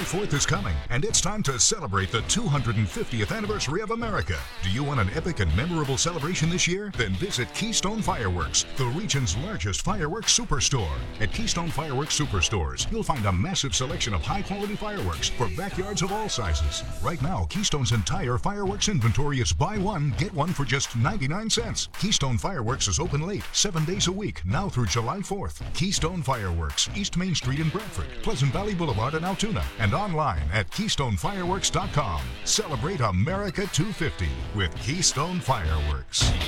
4th is coming, and it's time to celebrate the 250th anniversary of America. Do you want an epic and memorable celebration this year? Then visit Keystone Fireworks, the region's largest fireworks superstore. At Keystone Fireworks Superstores, you'll find a massive selection of high-quality fireworks for backyards of all sizes. Right now, Keystone's entire fireworks inventory is buy one, get one for just 99 cents. Keystone Fireworks is open late, 7 days a week, now through July 4th. Keystone Fireworks, East Main Street in Bradford, Pleasant Valley Boulevard in Altoona, and online at KeystoneFireworks.com. Celebrate America 250 with Keystone Fireworks.